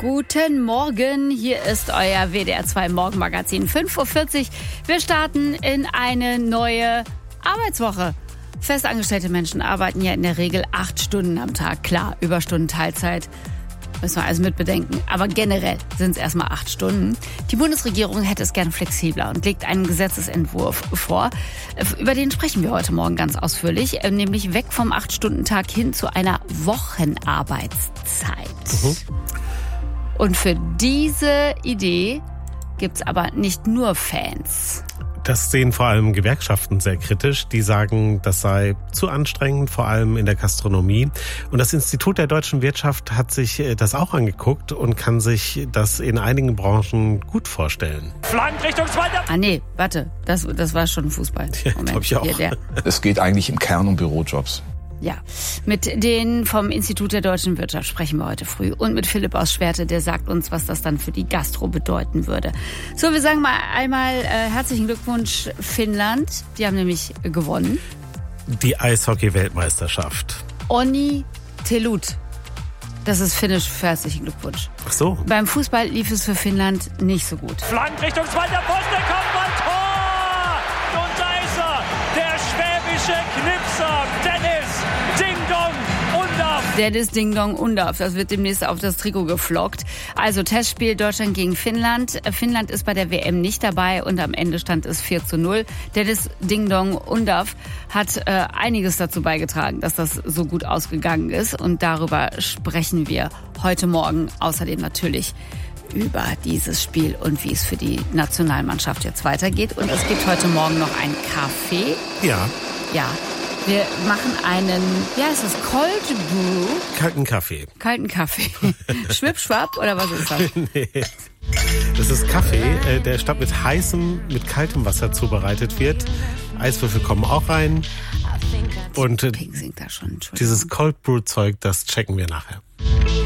Guten Morgen, hier ist euer WDR 2 Morgenmagazin 5.40 Uhr. Wir starten in eine neue Arbeitswoche. Festangestellte Menschen arbeiten ja in der Regel 8 Stunden am Tag. Klar, Überstunden, Teilzeit, müssen wir also mit bedenken. Aber generell sind es erstmal 8 Stunden. Die Bundesregierung hätte es gern flexibler und legt einen Gesetzesentwurf vor. Über den sprechen wir heute Morgen ganz ausführlich. Nämlich weg vom 8-Stunden-Tag hin zu einer Wochenarbeitszeit. Und für diese Idee gibt's aber nicht nur Fans. Das sehen vor allem Gewerkschaften sehr kritisch. Die sagen, das sei zu anstrengend, vor allem in der Gastronomie. Und das Institut der deutschen Wirtschaft hat sich das auch angeguckt und kann sich das in einigen Branchen gut vorstellen. Flank Richtung zweiter. Nee, warte, das war schon Fußball. Ja, glaube ich auch. Es geht eigentlich im Kern um Bürojobs. Ja, mit denen vom Institut der deutschen Wirtschaft sprechen wir heute früh. Und mit Philipp aus Schwerte, der sagt uns, was das dann für die Gastro bedeuten würde. So, wir sagen mal einmal herzlichen Glückwunsch Finnland. Die haben nämlich gewonnen. Die Eishockey-Weltmeisterschaft. Onni Telut. Das ist finnisch für herzlichen Glückwunsch. Ach so. Beim Fußball lief es für Finnland nicht so gut. Flank Richtung zweiter Pfosten, Kopfball, Tor! Und da ist er, der schwäbische Knipser, Dennis Ding-Dong Undav. Dennis Ding-Dong Undav, das wird demnächst auf das Trikot geflockt. Also Testspiel Deutschland gegen Finnland. Finnland ist bei der WM nicht dabei und am Ende stand es 4:0. Dennis Ding-Dong Undav hat einiges dazu beigetragen, dass das so gut ausgegangen ist. Und darüber sprechen wir heute Morgen. Außerdem natürlich über dieses Spiel und wie es für die Nationalmannschaft jetzt weitergeht. Und es gibt heute Morgen noch ein Café. Ja. Ja. Wir machen einen, wie heißt das, Cold Brew? Kalten Kaffee. Kalten Kaffee. Schwippschwapp oder was ist das? Nee. Das ist Kaffee, der statt mit kaltem Wasser zubereitet wird. Eiswürfel kommen auch rein. Und Pink singt da schon, dieses Cold Brew Zeug, das checken wir nachher.